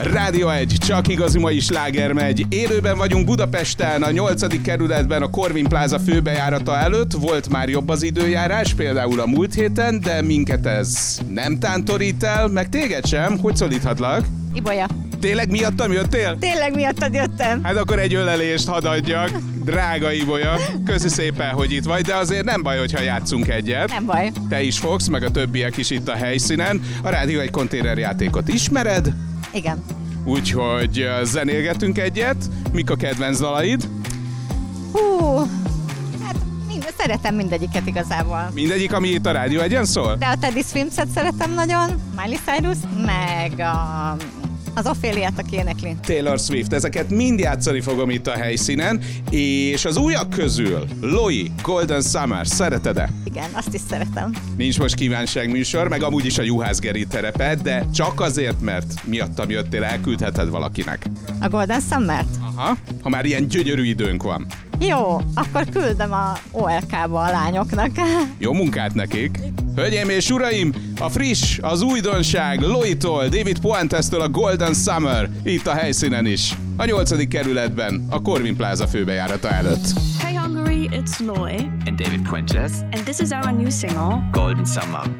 Rádió 1, csak igazi mai sláger megy. Élőben vagyunk Budapesten, a 8. kerületben, a Corvin Plaza főbejárata előtt. Volt már jobb az időjárás, például a múlt héten, de minket ez nem tántorít el, meg téged sem. Hogy szólíthatlak? Ibolya. Tényleg miattam jöttél? Tényleg miattad jöttem. Hát akkor egy ölelést hadd adjak. Drága Ibolya, köszi szépen, hogy itt vagy, de azért nem baj, hogyha játszunk egyet. Nem baj. Te is fogsz, meg a többiek is itt a helyszínen. A Rádió egy konténerjátékot ismered? Igen. Úgyhogy zenélgetünk egyet. Mik a kedvenc dalaid? Hát szeretem mindegyiket igazából. Mindegyik, ami itt a Rádió egyen szól? De a Teddy Swims-et szeretem nagyon, Miley Cyrus, meg az Ophéliát, aki énekli. Taylor Swift, ezeket mind játszani fogom itt a helyszínen, és az újak közül Loi, Golden Summer, szereted-e? Igen, azt is szeretem. Nincs most kívánságműsor, meg amúgy is a Juhász Geri terepe, de csak azért, mert miattam jöttél, elküldheted valakinek. A Golden Summer-t? Aha, ha már ilyen gyönyörű időnk van. Jó, akkor küldöm a OLK-ba a lányoknak. Jó munkát nekik! Hölgyeim és uraim, a friss, az újdonság Loitól, David Puentestől a Golden Summer itt a helyszínen is. A 8. kerületben, a Corvin Plaza főbejárata előtt. Hey Hungary, it's Loy and David Puentes, and this is our new single Golden Summer.